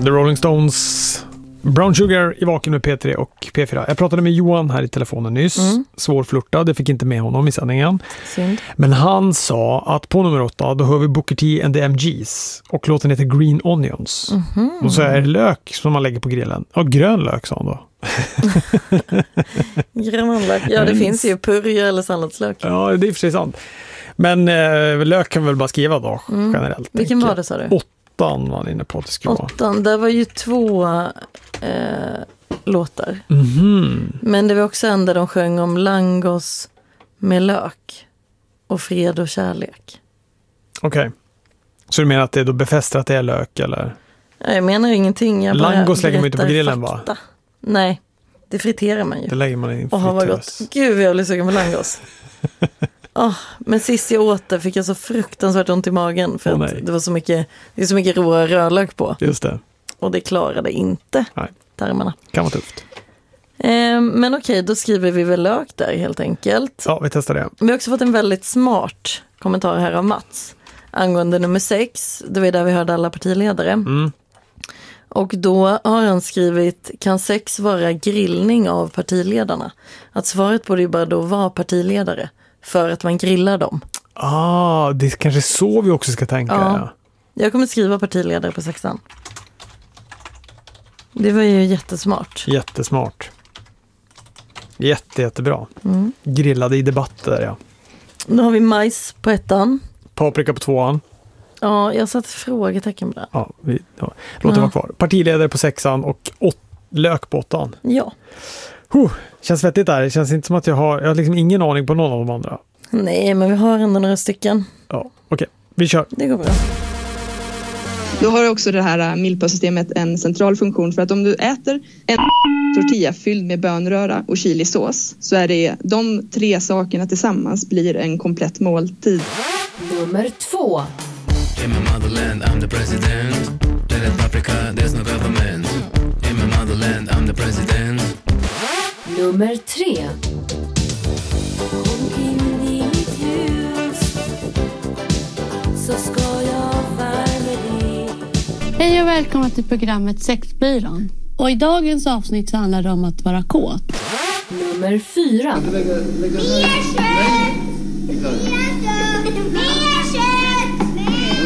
The Rolling Stones, Brown Sugar i Vaken med P3 och P4. Jag pratade med Johan här i telefonen nyss. Svårflörtad, det fick inte med honom i sändningen. Synd. Men han sa att på nummer 8 då hör vi Booker T and the MGs och låten heter Green Onions. Och så är det lök som man lägger på grillen. Ja, grön lök sa han då. Grön lök, ja det finns ju purja eller salladslök. Ja, det är för sig sant. Men lök kan vi väl bara skriva då generellt. Vilken var det sa du? 8 var inne på att det skulle vara. 8, där var ju 2 låtar. Men det var också en där de sjöng om langos med lök och fred och kärlek. Okej. Så du menar att det då befäster att det är lök eller? Jag menar ingenting. Jag langos lägger man inte på grillen fakta. Va? Nej, det friterar man ju. Det lägger man i en fritös. Vad gott. Gud, jag blir sugen på langos. Men sist jag åt det fick jag så fruktansvärt ont i magen för att det var så mycket råa rödlök på. Just det. Och det klarade inte tarmarna. Kan vara tufft. Men okej, då skriver vi väl lök där helt enkelt. Ja, vi testar det. Vi har också fått en väldigt smart kommentar här av Mats angående nummer 6. Det var där vi hörde alla partiledare. Och då har han skrivit, kan sex vara grillning av partiledarna? Att svaret på det bara då var partiledare. För att man grillar dem. Det är kanske så vi också ska tänka. Ja. Jag kommer skriva partiledare på 6:an. Det var ju jättesmart. Jättesmart. Jättebra. Grillade i debatter, ja. Då har vi majs på 1:an. Paprika på 2:an. Ja, jag satt frågetecken på det. Låt det vara kvar. Partiledare på 6:an och lök på 8:an. Ja. Känns vettigt där. Det känns inte som att jag har liksom ingen aning på någon av de andra. Nej, men vi har ändå några stycken. Ja, okej. Vi kör. Det går bra. Då har också det här milpa-systemet en central funktion för att om du äter en tortilla fylld med bönröra och chilisås så är det de 3 sakerna tillsammans blir en komplett måltid. Nummer 2. In my motherland I'm the president. Let it paprika, there's no government. In my motherland I'm the president. Nummer 3. Hej och välkomna till programmet Sexbyrån. Och i dagens avsnitt så handlar det om att vara kåt. Nummer 4.